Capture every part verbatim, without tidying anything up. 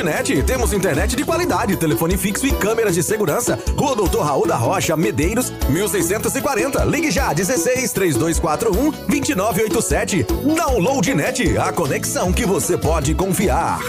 Loadnet, temos internet de qualidade, telefone fixo e câmeras de segurança. Rua Doutor Raul da Rocha, Medeiros, mil seiscentos e quarenta. Ligue já, dezesseis, três dois quatro um, dois nove oito sete. Downloadnet, a conexão que você pode confiar.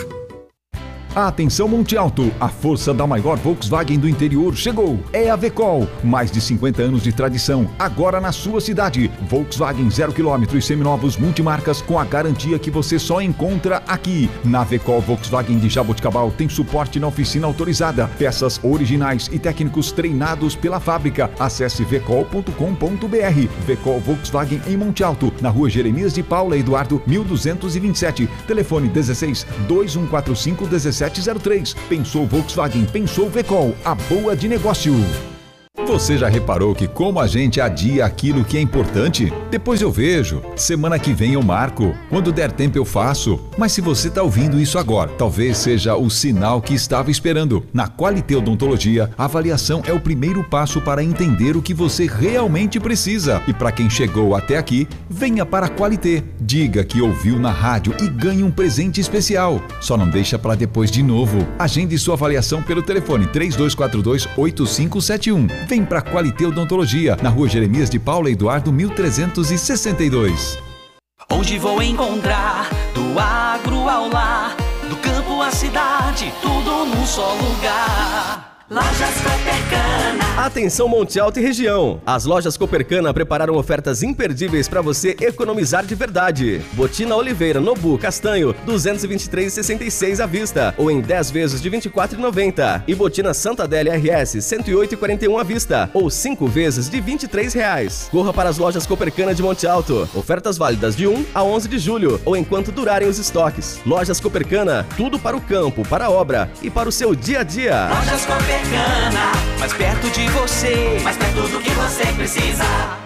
Atenção Monte Alto, a força da maior Volkswagen do interior chegou. É a Vecol, mais de cinquenta anos de tradição, agora na sua cidade. Volkswagen zero quilômetro e seminovos multimarcas com a garantia que você só encontra aqui. Na Vecol Volkswagen de Jaboticabal tem suporte na oficina autorizada, peças originais e técnicos treinados pela fábrica. Acesse vecol ponto com ponto br. Vecol Volkswagen em Monte Alto, na rua Jeremias de Paula Eduardo, mil duzentos e vinte e sete. Telefone dezesseis, dois um quatro cinco, dezessete zero três. Pensou Volkswagen, pensou Vecol, a boa de negócio. Você já reparou que como a gente adia aquilo que é importante? Depois eu vejo, semana que vem eu marco, quando der tempo eu faço. Mas se você está ouvindo isso agora, talvez seja o sinal que estava esperando. Na Qualité Odontologia, a avaliação é o primeiro passo para entender o que você realmente precisa. E para quem chegou até aqui, venha para a Qualité. Diga que ouviu na rádio e ganhe um presente especial. Só não deixa para depois de novo. Agende sua avaliação pelo telefone três dois quatro dois, oito cinco sete um. Vem para Qualité Odontologia, na rua Jeremias de Paula Eduardo, mil trezentos e sessenta e dois. Onde vou encontrar do agro ao lar, do campo à cidade, tudo num só lugar. Lojas Copercana. Atenção Monte Alto e região. As lojas Copercana prepararam ofertas imperdíveis para você economizar de verdade. Botina Oliveira Nobu Castanho, duzentos e vinte e três reais e sessenta e seis centavos à vista, ou em dez vezes de vinte e quatro reais e noventa centavos. E Botina Santa Adélia R S, cento e oito reais e quarenta e um centavos à vista, ou cinco vezes de vinte e três reais. Corra para as lojas Copercana de Monte Alto. Ofertas válidas de um a onze de julho, ou enquanto durarem os estoques. Lojas Copercana, tudo para o campo, para a obra e para o seu dia a dia. Lojas Copercana, mais perto de você, mais perto do que você precisa.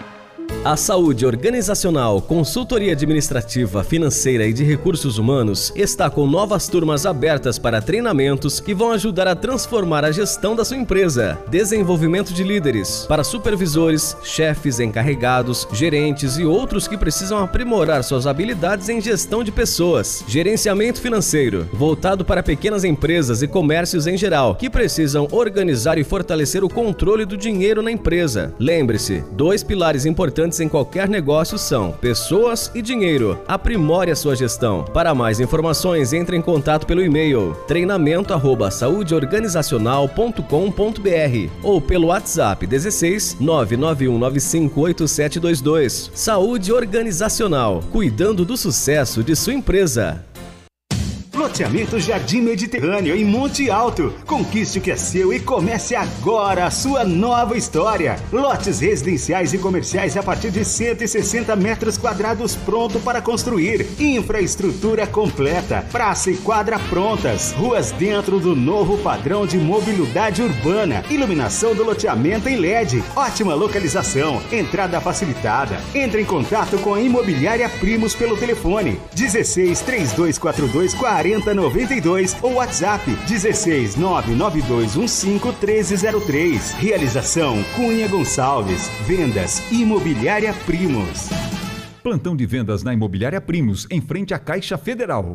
A saúde organizacional, consultoria administrativa, financeira e de recursos humanos está com novas turmas abertas para treinamentos que vão ajudar a transformar a gestão da sua empresa. Desenvolvimento de líderes para supervisores, chefes, encarregados, gerentes e outros que precisam aprimorar suas habilidades em gestão de pessoas. Gerenciamento financeiro, voltado para pequenas empresas e comércios em geral, que precisam organizar e fortalecer o controle do dinheiro na empresa. Lembre-se, dois pilares importantes em qualquer negócio são pessoas e dinheiro. Aprimore a sua gestão. Para mais informações, entre em contato pelo e-mail treinamento arroba saúde organizacional ponto com ponto br ou pelo WhatsApp dezesseis, nove nove um nove cinco oito sete dois dois. Saúde Organizacional, cuidando do sucesso de sua empresa. Loteamento Jardim Mediterrâneo em Monte Alto. Conquiste o que é seu e comece agora a sua nova história. Lotes residenciais e comerciais a partir de cento e sessenta metros quadrados pronto para construir. Infraestrutura completa, praça e quadra prontas. Ruas dentro do novo padrão de mobilidade urbana. Iluminação do loteamento em L E D. Ótima localização. Entrada facilitada. Entre em contato com a Imobiliária Primos pelo telefone dezesseis, três dois quatro dois, quarenta noventa e dois ou WhatsApp dezesseis, nove nove dois um cinco, treze zero três. Realização Cunha Gonçalves. Vendas Imobiliária Primos. Plantão de vendas na Imobiliária Primos, em frente à Caixa Federal.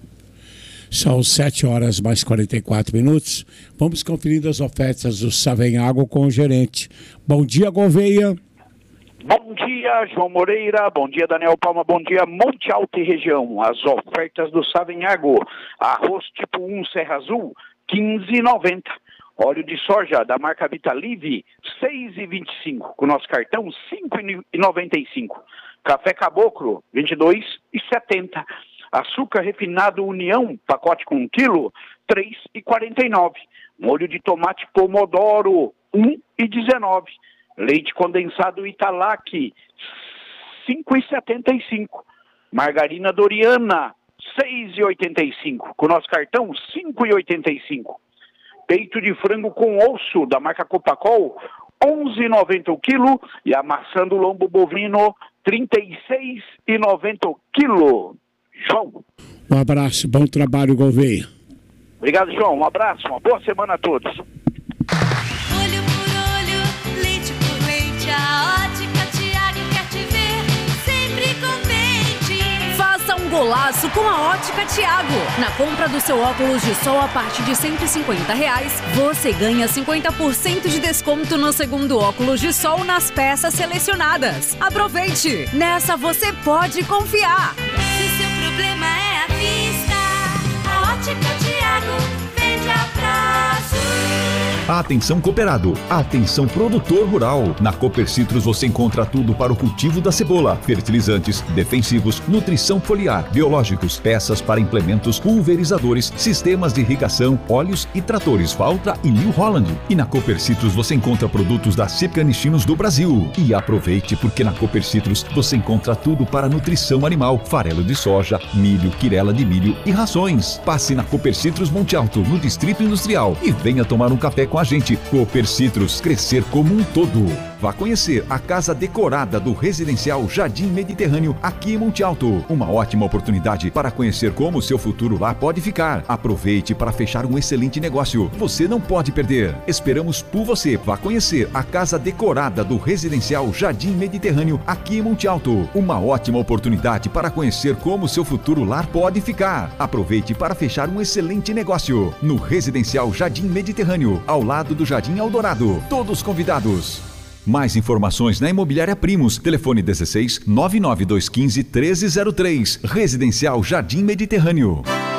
São sete horas mais quarenta e quatro minutos. Vamos conferir as ofertas do Savenhago com o gerente. Bom dia, Gouveia. Bom dia, João Moreira. Bom dia, Daniel Palma. Bom dia, Monte Alto e região. As ofertas do Savenhago. Arroz tipo um Serra Azul, quinze reais e noventa centavos. Óleo de soja da marca Vitalive, seis reais e vinte e cinco centavos. Com nosso cartão, cinco reais e noventa e cinco centavos. Café Caboclo, vinte e dois reais e setenta centavos. Açúcar refinado União, pacote com um quilo, três reais e quarenta e nove centavos. Molho de tomate Pomodoro, um real e dezenove centavos. Leite condensado Italac, cinco reais e setenta e cinco centavos. Margarina Doriana, seis reais e oitenta e cinco centavos. Com nosso cartão, cinco reais e oitenta e cinco centavos. Peito de frango com osso, da marca Copacol, onze reais e noventa centavos o quilo. E a maçã do lombo bovino, trinta e seis reais e noventa centavos o quilo. João. Um abraço, bom trabalho, Gouveia. Obrigado, João. Um abraço, uma boa semana a todos. A Ótica Tiago quer te ver sempre contente. Faça um golaço com a Ótica Thiago. Na compra do seu óculos de sol a partir de cento e cinquenta reais, você ganha cinquenta por cento de desconto no segundo óculos de sol nas peças selecionadas. Aproveite! Nessa você pode confiar! Se seu problema é a vista, a Ótica Thiago vende a prazo. Atenção cooperado, atenção produtor rural. Na Cooper Citrus você encontra tudo para o cultivo da cebola: fertilizantes, defensivos, nutrição foliar, biológicos, peças para implementos, pulverizadores, sistemas de irrigação, óleos e tratores Valtra e New Holland. E na Cooper Citrus você encontra produtos da Cipcanichinos do Brasil. E aproveite, porque na Cooper Citrus você encontra tudo para nutrição animal: farelo de soja, milho, quirela de milho e rações. Passe na Cooper Citrus Monte Alto, no Distrito Industrial, e venha tomar um café com a gente. Cooper Citrus, crescer como um todo. Vá conhecer a casa decorada do Residencial Jardim Mediterrâneo, aqui em Monte Alto. Uma ótima oportunidade para conhecer como o seu futuro lá pode ficar. Aproveite para fechar um excelente negócio. Você não pode perder. Esperamos por você. Vá conhecer a casa decorada do Residencial Jardim Mediterrâneo, aqui em Monte Alto. Uma ótima oportunidade para conhecer como o seu futuro lar pode ficar. Aproveite para fechar um excelente negócio no Residencial Jardim Mediterrâneo, ao lado do Jardim Eldorado. Todos convidados. Mais informações na Imobiliária Primos. Telefone dezesseis, nove nove dois um cinco, um três zero três. Residencial Jardim Mediterrâneo.